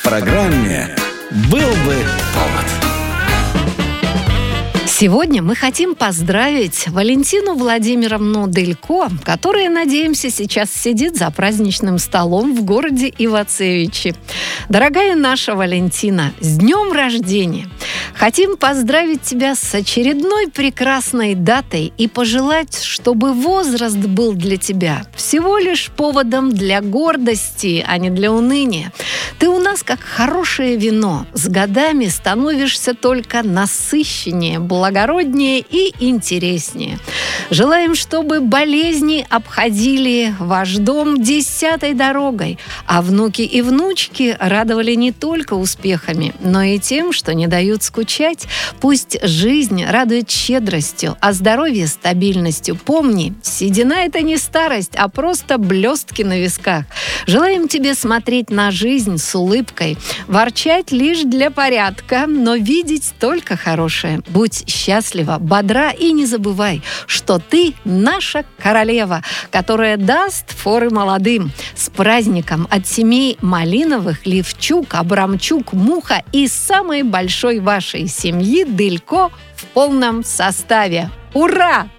программе «Был бы повод». Сегодня мы хотим поздравить Валентину Владимировну Делько, которая, надеемся, сейчас сидит за праздничным столом в городе Ивацевичи. Дорогая наша Валентина, с днем рождения! Хотим поздравить тебя с очередной прекрасной датой и пожелать, чтобы возраст был для тебя всего лишь поводом для гордости, а не для уныния. Ты у нас как хорошее вино. С годами становишься только насыщеннее, благороднее и интереснее. Желаем, чтобы болезни обходили ваш дом 10-й дорогой, а внуки и внучки радовали не только успехами, но и тем, что не дают скучать. Пусть жизнь радует щедростью, а здоровье стабильностью. Помни, седина – это не старость, а просто блестки на висках. Желаем тебе смотреть на жизнь с улыбкой, ворчать лишь для порядка, но видеть только хорошее. Будь счастлива, бодра и не забывай, что ты наша королева, которая даст форы молодым. С праздником от семей Малиновых, Левчук, Абрамчук, Муха и самой большой вашей семьи Делько в полном составе. Ура!